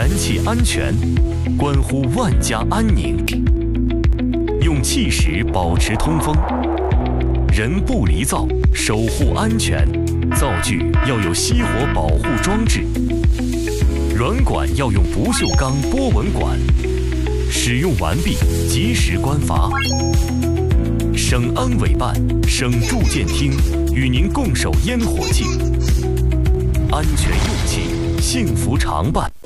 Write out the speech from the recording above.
燃气安全，关乎万家安宁。用气石保持通风，人不离灶，守护安全。灶具要有熄火保护装置，软管要用不锈钢波纹管。使用完毕，及时关阀。省安委办、省住建厅与您共守烟火气，安全用气，幸福常伴。